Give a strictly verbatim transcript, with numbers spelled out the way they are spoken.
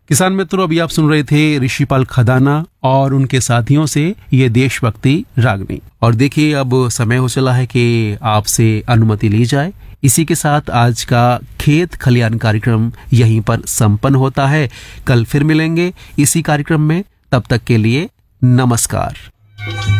किसान मित्रों, अभी आप सुन रहे थे ऋषिपाल खदाना और उनके साथियों से ये देशभक्ति रागनी। और देखिए, अब समय हो चला है कि आपसे अनुमति ली जाए। इसी के साथ आज का खेत खलियान कार्यक्रम यहीं पर संपन्न होता है। कल फिर मिलेंगे इसी कार्यक्रम में। तब तक के लिए नमस्कार।